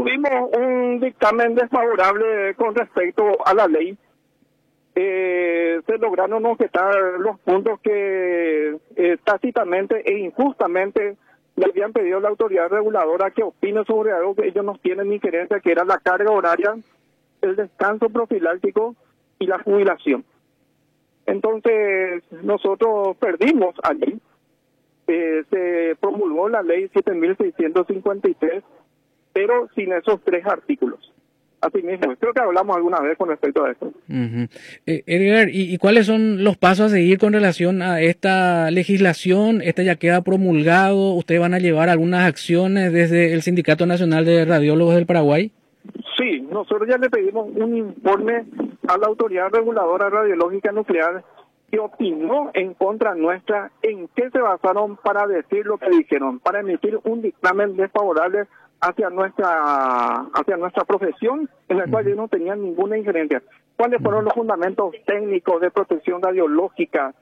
Tuvimos un dictamen desfavorable con respecto a la ley. Se lograron objetar los puntos que tácitamente e injustamente le habían pedido a la autoridad reguladora que opine sobre algo que ellos no tienen injerencia, que era la carga horaria, el descanso profiláctico y la jubilación. Entonces, nosotros perdimos allí. Se promulgó la ley 7.653, pero sin esos 3 artículos. Así mismo, creo que hablamos alguna vez con respecto a esto. Edgar, ¿y cuáles son los pasos a seguir con relación a esta legislación? ¿Esta ya queda promulgado? ¿Ustedes van a llevar algunas acciones desde el Sindicato Nacional de Radiólogos del Paraguay? Sí, nosotros ya le pedimos un informe a la Autoridad Reguladora Radiológica Nuclear que opinó en contra nuestra, en qué se basaron para decir lo que dijeron, para emitir un dictamen desfavorable hacia nuestra profesión, en la cual ellos no tenían ninguna injerencia. ¿Cuáles fueron los fundamentos técnicos de protección radiológica,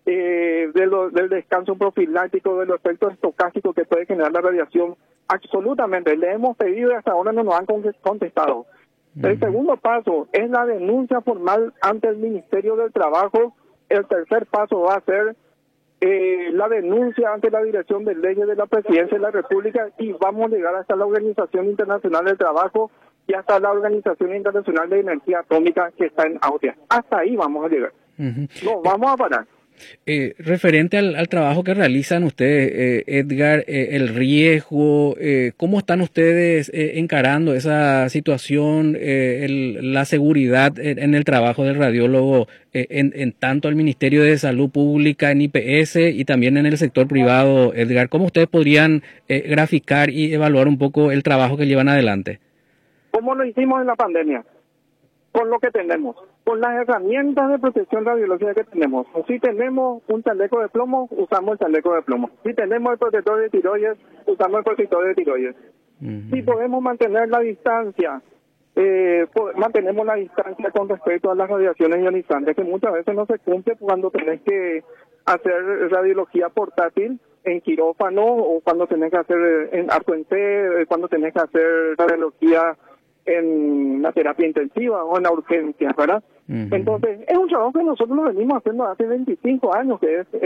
del descanso profiláctico, de los efectos estocásticos que puede generar la radiación? Absolutamente, le hemos pedido y hasta ahora no nos han contestado. El segundo paso es la denuncia formal ante el Ministerio del Trabajo. El tercer paso va a ser la denuncia ante la Dirección de Leyes de la Presidencia de la República, y vamos a llegar hasta la Organización Internacional del Trabajo y hasta la Organización Internacional de Energía Atómica, que está en Austria. Hasta ahí vamos a llegar. No vamos a parar. Referente al trabajo que realizan ustedes, Edgar, el riesgo, ¿cómo están ustedes encarando esa situación, la seguridad en el trabajo del radiólogo, en tanto el Ministerio de Salud Pública, en IPS y también en el sector privado? Edgar, ¿cómo ustedes podrían graficar y evaluar un poco el trabajo que llevan adelante? ¿Cómo lo hicimos en la pandemia? Con lo que tenemos, con las herramientas de protección radiológica que tenemos. Si tenemos un chaleco de plomo, usamos el chaleco de plomo. Si tenemos el protector de tiroides, usamos el protector de tiroides. Si podemos mantener la distancia, mantenemos la distancia con respecto a las radiaciones ionizantes, que muchas veces no se cumple cuando tenés que hacer radiología portátil en quirófano, o cuando tenés que hacer en arco en C, cuando tenés que hacer radiología en la terapia intensiva o en la urgencia, ¿verdad? Entonces, es un trabajo que nosotros lo venimos haciendo hace 25 años, que es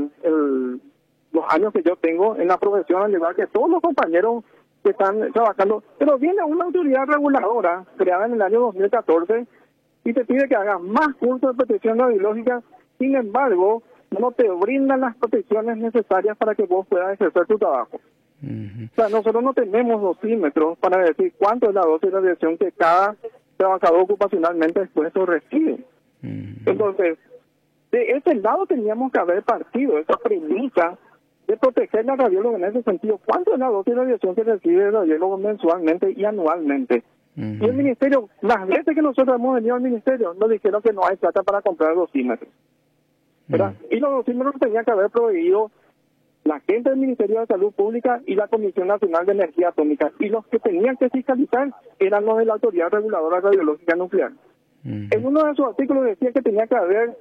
los años que yo tengo en la profesión, al igual que todos los compañeros que están trabajando. Pero viene una autoridad reguladora creada en el año 2014 y te pide que hagas más cursos de protección radiológica. Sin embargo, no te brindan las protecciones necesarias para que vos puedas ejercer tu trabajo. O sea, nosotros no tenemos dosímetros para decir cuánto es la dosis de radiación que cada trabajador ocupacionalmente expuesto recibe. Entonces, de ese lado teníamos que haber partido esa premisa de proteger la radióloga en ese sentido. ¿Cuánto es la dosis de radiación que recibe el radiólogo mensualmente y anualmente? Y el ministerio, las veces que nosotros hemos venido al ministerio, nos dijeron que no hay plata para comprar dosímetros, ¿verdad? Y los dosímetros tenían que haber proveído la gente del Ministerio de Salud Pública y la Comisión Nacional de Energía Atómica, y los que tenían que fiscalizar eran los de la Autoridad Reguladora Radiológica Nuclear. En uno de sus artículos decía que tenía que haber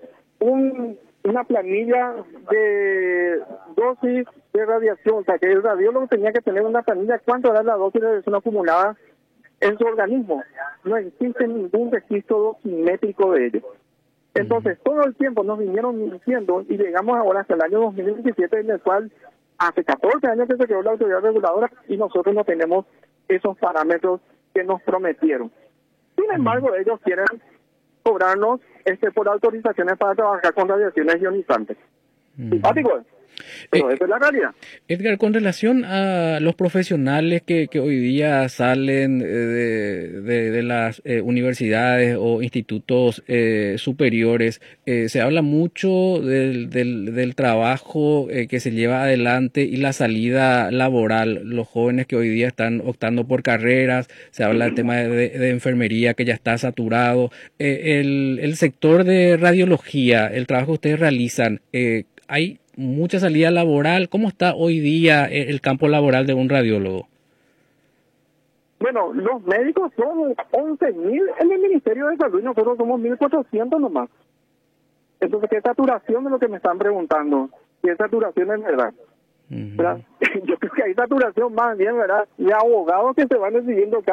una planilla de dosis de radiación, o sea, que el radiólogo tenía que tener una planilla cuánto era la dosis de radiación acumulada en su organismo. No existe ningún registro dosimétrico de ello. Entonces, todo el tiempo nos vinieron diciendo, y llegamos ahora hasta el año 2017, en el cual hace 14 años que se creó la autoridad reguladora y nosotros no tenemos esos parámetros que nos prometieron. Sin embargo, ellos quieren cobrarnos por autorizaciones para trabajar con radiaciones ionizantes. Simpático, pero esa es la realidad. Edgar, con relación a los profesionales que hoy día salen de las universidades o institutos superiores, se habla mucho del trabajo que se lleva adelante y la salida laboral. Los jóvenes que hoy día están optando por carreras, se habla del tema de enfermería que ya está saturado. El sector de radiología, el trabajo que ustedes realizan, ¿hay mucha salida laboral? ¿Cómo está hoy día el campo laboral de un radiólogo? Bueno, los médicos son 11.000 en el Ministerio de Salud y nosotros somos 1.400 nomás. Entonces, ¿qué saturación es lo que me están preguntando? ¿Qué saturación es verdad? ¿Verdad? Yo creo que hay saturación más bien, ¿verdad? Y abogados que se van decidiendo